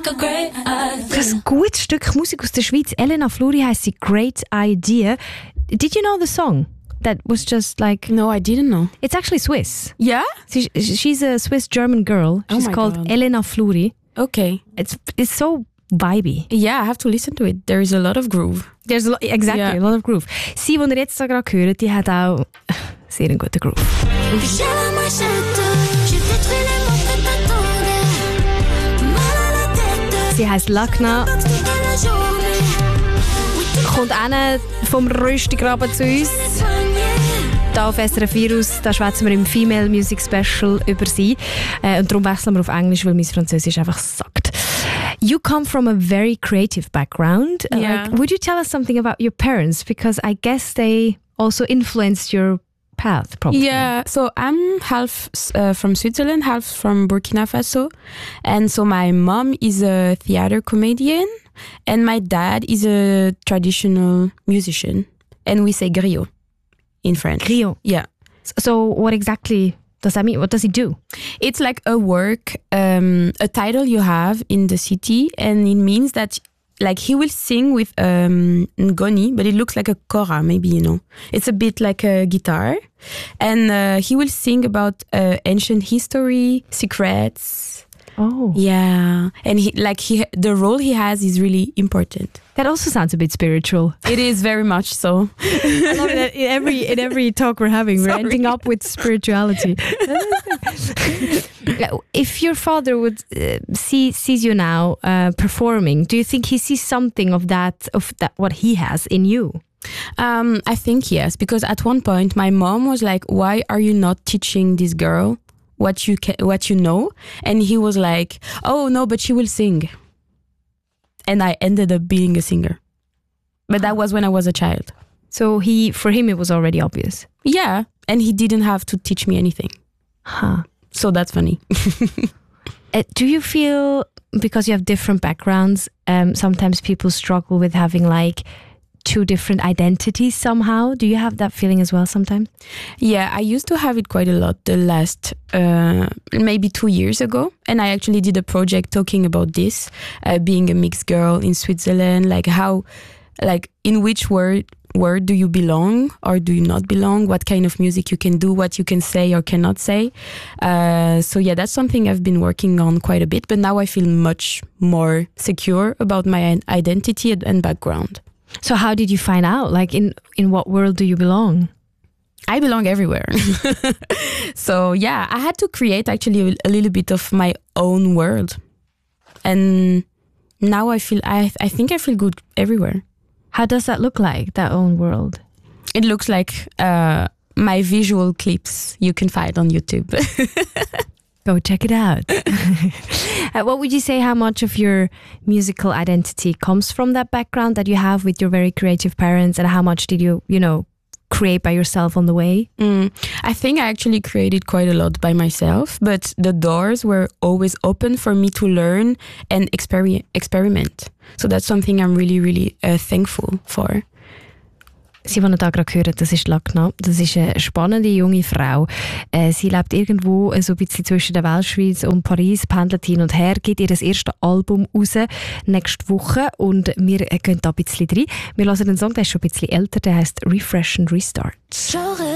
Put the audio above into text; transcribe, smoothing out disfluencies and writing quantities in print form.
Das ist ein gutes Stück Musik aus der Schweiz. Elena Fluri heisst sie, Great Idea. Did you know the song? That was just like... No, I didn't know. It's actually Swiss. Yeah? She's a Swiss-German girl. She's called God. Elena Fluri. Okay. It's so vibey. Yeah, I have to listen to it. There is a lot of groove. There's a lot of groove. Sie, die ihr jetzt da gerade hört, die hat auch sehr einen guten Groove. Sie heisst Lakna. Kommt eine vom Röstigraben zu uns. Da auf SRF 4 aus, da schwätzen wir im Female Music Special über sie. Und darum wechseln wir auf Englisch, weil mein Französisch einfach sagt. You come from a very creative background. Yeah. Would you tell us something about your parents? Because I guess they also influenced your path, probably. Yeah, so I'm half from Switzerland, half from Burkina Faso. And so my mom is a theater comedian and my dad is a traditional musician. And we say griot in French. Griot? Yeah. So what exactly does that mean? What does he do? It's like a work, a title you have in the city, and it means that like he will sing with ngoni, but it looks like a kora, maybe you know. It's a bit like a guitar, and he will sing about ancient history, secrets. Oh, yeah, and the role he has is really important. that also sounds a bit spiritual. It is very much so. I love it. In every talk we're having, we're ending up with spirituality. If your father would sees you now performing, do you think he sees something of that what he has in you? I think yes, because at one point my mom was like, "Why are you not teaching this girl what you know?" And he was like, "Oh no, but she will sing." And I ended up being a singer. But that was when I was a child. So for him it was already obvious. Yeah, and he didn't have to teach me anything. Huh. So that's funny. Do you feel, because you have different backgrounds, sometimes people struggle with having like two different identities somehow? Do you have that feeling as well sometimes? Yeah, I used to have it quite a lot the last maybe 2 years ago. And I actually did a project talking about this, being a mixed girl in Switzerland, in which word do you belong or do you not belong? What kind of music you can do, what you can say or cannot say. So yeah, that's something I've been working on quite a bit. But now I feel much more secure about my identity and background. So how did you find out? Like in what world do you belong? I belong everywhere. So yeah, I had to create actually a little bit of my own world. And now I think I feel good everywhere. How does that look like, that own world? It looks like my visual clips you can find on YouTube. Go check it out. What would you say, how much of your musical identity comes from that background that you have with your very creative parents, and how much did you create by yourself on the way? I think I actually created quite a lot by myself, but the doors were always open for me to learn and experiment. So that's something I'm really, really thankful for. Sie, die ihr da gerade hören, das ist Lakna. Das ist eine spannende junge Frau. Sie lebt irgendwo so ein bisschen zwischen der Weltschweiz und Paris, pendelt hin und her, gibt ihr das erste Album raus nächste Woche und wir gehen da ein bisschen rein. Wir hören einen Song, der ist schon ein bisschen älter, der heisst Refresh and Restart.